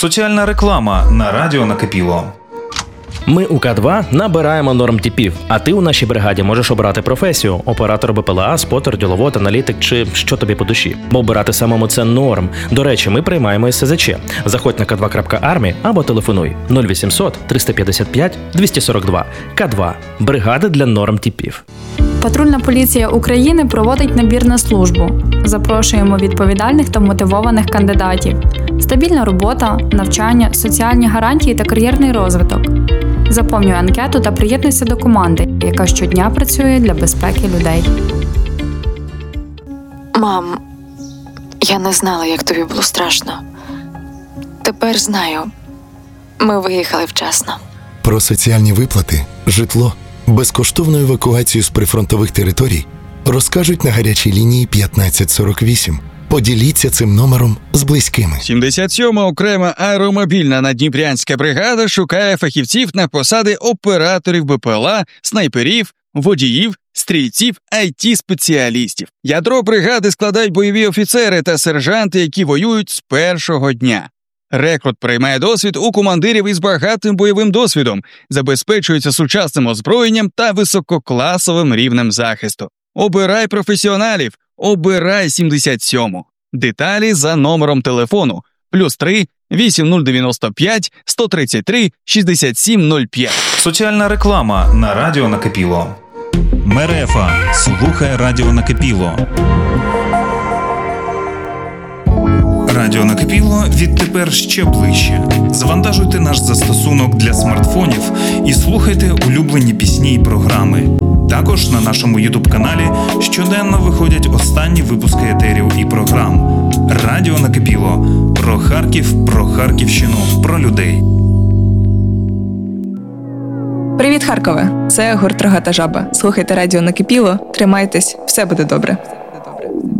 Соціальна реклама на радіо Накипіло. Ми у К2 набираємо нормтипів, а ти у нашій бригаді можеш обрати професію – оператор БПЛА, спотер, діловод, аналітик чи що тобі по душі. Бо обирати самому – це норм. До речі, ми приймаємо і СЗЧ. Заходь на k2.army або телефонуй 0800 355 242. К2 – бригада для нормтипів. Патрульна поліція України проводить набір на службу. Запрошуємо відповідальних та мотивованих кандидатів. Стабільна робота, навчання, соціальні гарантії та кар'єрний розвиток. Заповнюй анкету та приєднуйся до команди, яка щодня працює для безпеки людей. Мам, я не знала, як тобі було страшно. Тепер знаю. Ми виїхали вчасно. Про соціальні виплати, житло, безкоштовну евакуацію з прифронтових територій розкажуть на гарячій лінії 1548. Поділіться цим номером з близькими. 77-ма окрема аеромобільна наддніпрянська бригада шукає фахівців на посади операторів БПЛА, снайперів, водіїв, стрільців, IT-спеціалістів. Ядро бригади складають бойові офіцери та сержанти, які воюють з першого дня. Рекрут приймає досвід у командирів із багатим бойовим досвідом, забезпечується сучасним озброєнням та висококласовим рівнем захисту. Обирай професіоналів, обирай 77-му. Деталі за номером телефону +3 8095 133 6705. Соціальна реклама на радіо Накипіло. Мерефа. Слухай радіо Накипіло. Радіо Накипіло відтепер ще ближче. Завантажуйте наш застосунок для смартфонів і слухайте улюблені пісні й програми. Також на нашому YouTube-каналі щоденно виходять останні випуски етерів і програм. Радіо Накипіло. Про Харків, про Харківщину, про людей. Привіт, Харкове! Це гурт «Рогата жаба». Слухайте радіо Накипіло, тримайтесь, все буде добре.